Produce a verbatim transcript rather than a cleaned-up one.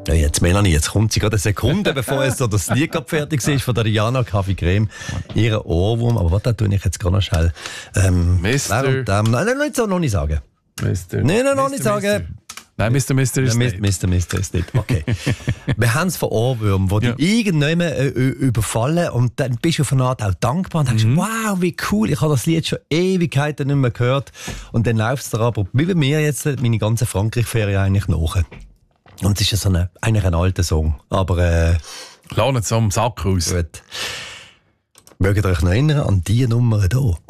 Ja, jetzt Melanie, jetzt kommt sie gerade eine Sekunde, bevor es so das Lied gerade fertig ist von der Diana Kaffee Creme, ihren Ohrwurm. Aber was, da tue ich jetzt gerade noch schnell. Ähm, Mister während dem, nein, nein, nein, noch nicht sagen. Mister Nein, nein, noch Mister nicht sagen. Nein, Mister Mister ist Ja, nicht. Mister Mister ist nicht. Okay. Wir haben es von Ohrwürmern, die Ja. dich irgendwann äh, überfallen und dann bist du auf eine Art auch dankbar und denkst, Mhm. wow, wie cool, ich habe das Lied schon Ewigkeiten nicht mehr gehört. Und dann läuft es dir aber, wie bei mir jetzt, meine ganze Frankreich-Ferien eigentlich nach. Und es ist ja so eine, eigentlich ein alter Song, aber äh, Lass nicht so am Sack raus. gut. Mögt ihr euch noch erinnern an diese Nummer hier?